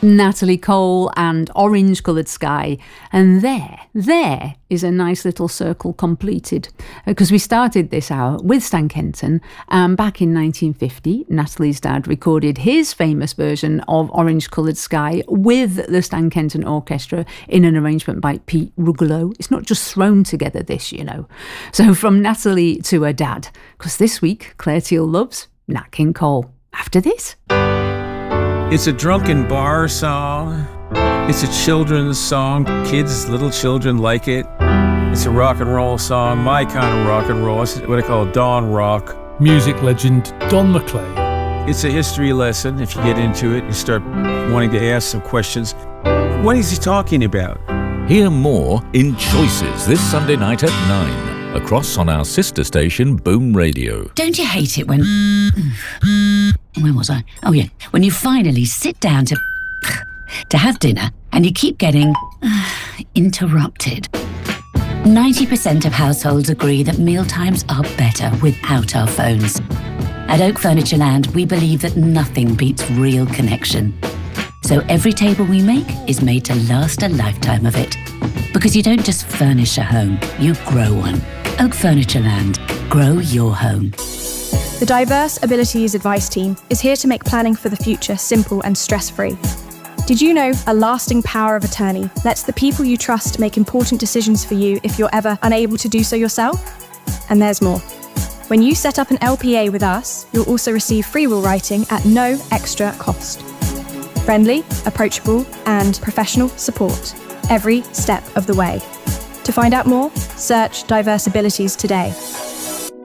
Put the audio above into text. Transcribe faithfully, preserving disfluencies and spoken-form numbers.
Natalie Cole and Orange Coloured Sky. And there, there is a nice little circle completed. Because we started this hour with Stan Kenton. Um, back in nineteen fifty, Natalie's dad recorded his famous version of Orange Coloured Sky with the Stan Kenton Orchestra in an arrangement by Pete Rugolo. It's not just thrown together, this, you know. So from Natalie to her dad. Because this week, Claire Teal loves Nat King Cole. After this... It's a drunken bar song. It's a children's song. Kids, little children like it. It's a rock and roll song, my kind of rock and roll. It's what I call dawn rock. Music legend Don McLean. It's a history lesson. If you get into it, you start wanting to ask some questions. What is he talking about? Hear more in Choices this Sunday night at nine. Across on our sister station, Boom Radio. Don't you hate it when... Where was I? Oh, yeah. When you finally sit down to... to have dinner and you keep getting... interrupted. ninety percent of households agree that mealtimes are better without our phones. At Oak Furniture Land, we believe that nothing beats real connection. So every table we make is made to last a lifetime of it. Because you don't just furnish a home, you grow one. Oak Furniture Land. Grow your home. The Diverse Abilities Advice Team is here to make planning for the future simple and stress-free. Did you know a lasting power of attorney lets the people you trust make important decisions for you if you're ever unable to do so yourself? And there's more. When you set up an L P A with us, you'll also receive free will writing at no extra cost. Friendly, approachable, and professional support every step of the way. To find out more, search Diverse Abilities today.